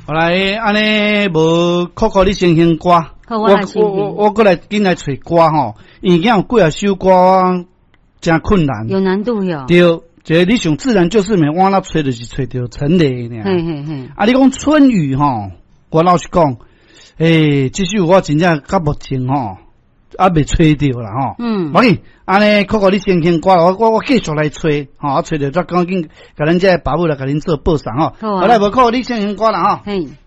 后来安尼无考考你先听歌，我过来紧来找歌吼，因为有几啊首歌真困难， 有难度哟。 对，这你想自然就是美，我那找就是找到陈雷呢。 嘿嘿嘿。 啊，你讲春雨吼，我老实讲，这首我真正到目前吼，未找到啦吼。无紧，安尼考考你先听歌，我继续来找，吼，我找到再赶紧，甲咱这爸母来甲恁做报上吼。好，来无考你先听歌啦吼。 嘿。